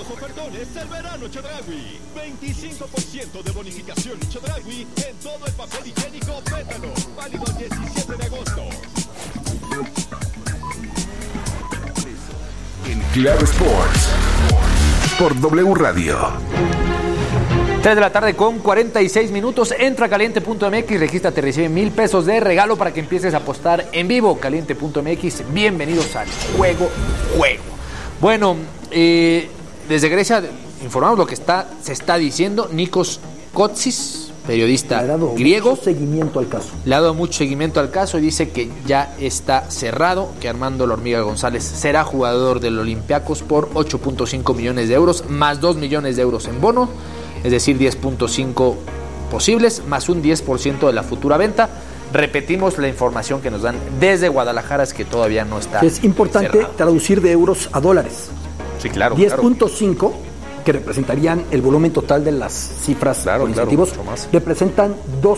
Los ofertones del verano Chedraui. 25% de bonificación Chedraui en todo el papel higiénico Pétalo. Válido el 17 de agosto. En Claro Sports por W Radio. 3 de la tarde con 46 minutos. Entra a caliente.mx, regístrate, recibe $1,000 de regalo para que empieces a apostar en vivo. Caliente.mx, bienvenidos al juego. Bueno, desde Grecia informamos lo que se está diciendo. Nikos Kotsis, periodista griego, le ha dado mucho seguimiento al caso y dice que ya está cerrado, que Armando La Hormiga González será jugador del Olympiacos por 8.5 millones de euros, más 2 millones de euros en bono, es decir, 10.5 posibles, más un 10% de la futura venta. Repetimos la información que nos dan desde Guadalajara, es que todavía no está. Es importante cerrado. Traducir de euros a dólares. Sí, claro. 10.5, que representarían el volumen total de las cifras con incentivos, representan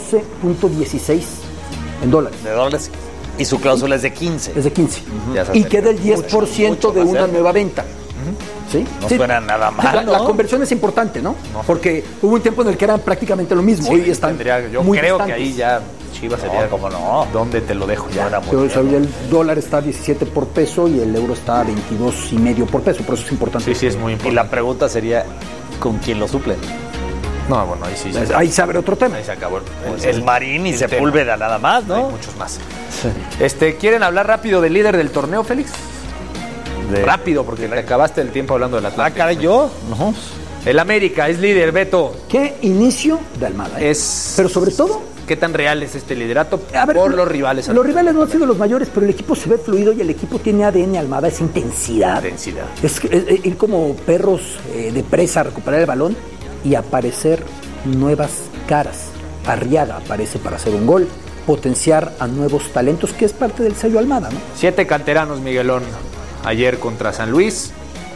12.16 en dólares. De dólares. Y su cláusula es de 15. Es de 15. Y queda el 10% de una nueva venta. ¿Sí? No suena nada mal, ¿no? La conversión es importante, ¿no? Porque hubo un tiempo en el que eran prácticamente lo mismo. Hoy están yo muy creo distantes. Que ahí ya Chivas sería como no. ¿Dónde te lo dejo? Ya era muy bien. El dólar está a 17 por peso y el euro está a 22.5 por peso. Por eso es importante. Sí, es muy importante. Y la pregunta sería, ¿con quién lo suplen? No, bueno, ahí sí. Ahí se abre otro tema. Ahí se acabó. El Marín y Sepúlveda nada más, ¿no? Hay muchos más. Sí. ¿Quieren hablar rápido del líder del torneo, Félix? Rápido, porque te acabaste el tiempo hablando del Atlántico. Caray, ¿yo? No. El América es líder, Beto. ¿Qué inicio de Almada? Pero sobre todo, ¿qué tan real es este liderato por los rivales? Los rivales no han sido los mayores, pero el equipo se ve fluido y el equipo tiene ADN Almada, esa intensidad. Es ir como perros de presa a recuperar el balón y aparecer nuevas caras. Arriaga aparece para hacer un gol, potenciar a nuevos talentos, que es parte del sello Almada, ¿no? 7 canteranos, Miguelón, ayer contra San Luis.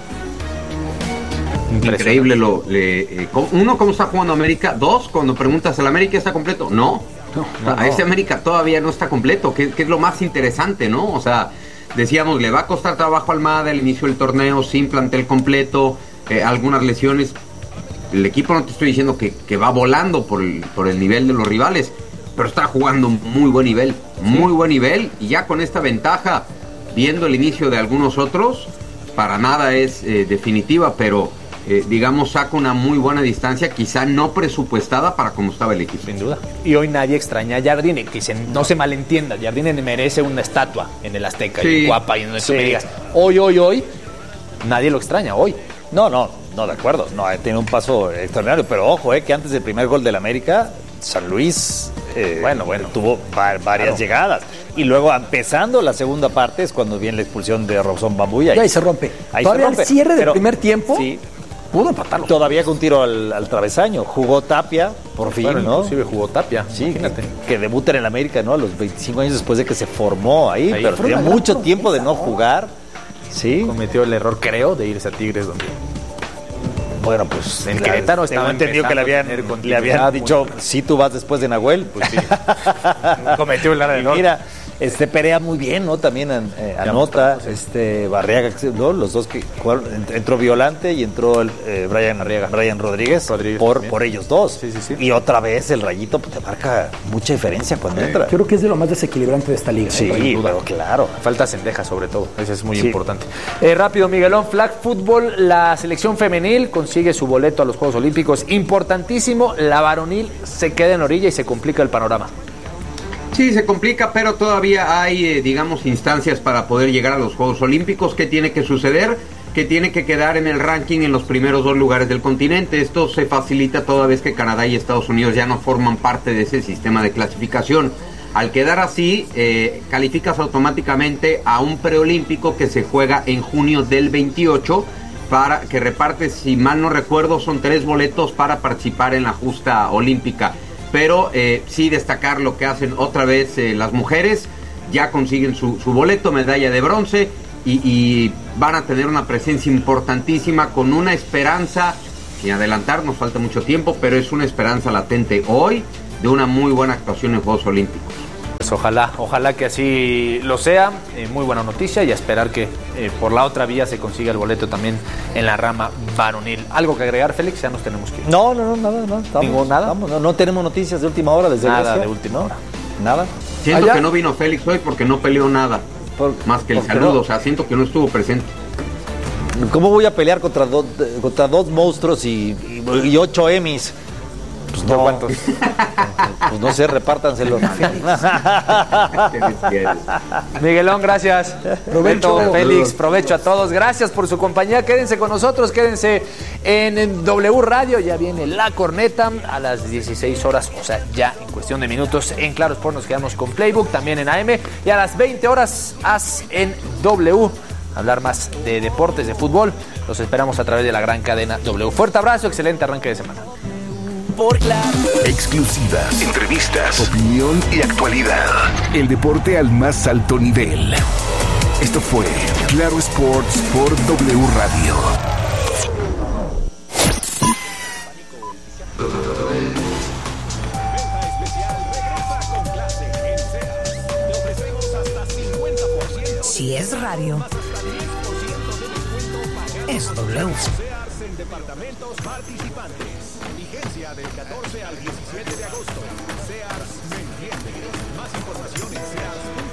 Increíble uno, cómo está jugando América. 2, cuando preguntas, ¿el América está completo? No. A ese América todavía no está completo, que es lo más interesante, ¿no? O sea, decíamos, le va a costar trabajo a Almada el inicio del torneo, sin plantel completo, algunas lesiones. El equipo, no te estoy diciendo que va volando por el nivel de los rivales, pero está jugando muy buen nivel, y ya con esta ventaja, viendo el inicio de algunos otros, para nada es definitiva, pero digamos, saca una muy buena distancia, quizá no presupuestada para cómo estaba el equipo. Sin duda. Y hoy nadie extraña a Jardine, que no se malentienda, Jardine merece una estatua en el Azteca, y guapa, y donde tú me digas, hoy, nadie lo extraña, hoy. No, de acuerdo, no, tiene un paso extraordinario, pero ojo, que antes del primer gol del América, San Luis tuvo varias llegadas. Y luego, empezando la segunda parte, es cuando viene la expulsión de Robson Bambuy. Ahí se rompe. Todavía el cierre del primer tiempo, sí, pudo empatarlo. Todavía con un tiro al travesaño. Jugó Tapia, por fin, ¿no? Inclusive jugó Tapia, sí, imagínate. Que debuta en el América, ¿no? A los 25 años después de que se formó ahí pero tenía mucho tiempo de no jugar. Sí. Cometió el error, creo, de irse a Tigres, donde... Bueno, pues en Querétaro estaba entendido que le habían dicho, si tú vas después de Nahuel, pues sí. Cometió el error. Mira, Perea muy bien, ¿no? También anota, Barriaga, ¿no? Los dos que jugaron, entró Violante y entró Brian Rodríguez por ellos dos. Sí. Y otra vez el Rayito te marca mucha diferencia cuando entra. Yo creo que es de lo más desequilibrante de esta liga. Sí, pero claro. Falta Cendejas sobre todo, eso es muy importante. Rápido, Miguelón, Flag Fútbol, la selección femenil consigue su boleto a los Juegos Olímpicos, importantísimo, la varonil se queda en orilla y se complica el panorama. Sí, se complica, pero todavía hay, digamos, instancias para poder llegar a los Juegos Olímpicos. ¿Qué tiene que suceder? Que tiene que quedar en el ranking en los primeros 2 lugares del continente. Esto se facilita toda vez que Canadá y Estados Unidos ya no forman parte de ese sistema de clasificación. Al quedar así, calificas automáticamente a un preolímpico que se juega en junio del 28, para que repartes, si mal no recuerdo, son 3 boletos para participar en la justa olímpica. Pero sí destacar lo que hacen otra vez las mujeres, ya consiguen su boleto, medalla de bronce, y van a tener una presencia importantísima con una esperanza, sin adelantar, nos falta mucho tiempo, pero es una esperanza latente hoy de una muy buena actuación en Juegos Olímpicos. ojalá que así lo sea. Muy buena noticia y a esperar que por la otra vía se consiga el boleto también en la rama varonil. ¿Algo que agregar, Félix? Ya nos tenemos que ir. No, nada. No tenemos noticias de última hora desde nada Grecia. De última hora. Nada. Siento que no vino Félix hoy porque no peleó nada. Más que el saludo, o sea, siento que no estuvo presente. ¿Cómo voy a pelear contra dos monstruos y 8 Emmys? Pues no, ¿cuántos? Pues no sé, repártanselo. Miguelón, gracias. Provecho. Félix, provecho a todos. Gracias por su compañía. Quédense con nosotros, quédense en W Radio. Ya viene La Corneta a las 16 horas, o sea, ya en cuestión de minutos. En Claro Sport nos quedamos con Playbook, también en AM. Y a las 20 horas, haz en W. Hablar más de deportes, de fútbol. Los esperamos a través de la gran cadena W. Fuerte abrazo, excelente arranque de semana. Por Claro. Exclusivas, entrevistas, opinión y actualidad. El deporte al más alto nivel. Esto fue Claro Sports por W Radio. Venta especial regresa con clase en Sears. Te ofrecemos hasta 50%. Si es radio, Hasta 10% de descuento pagando es W. Sears en departamentos participantes. Vigencia del 14 al 17 de agosto. Sears me entiende. Más información en sears.com.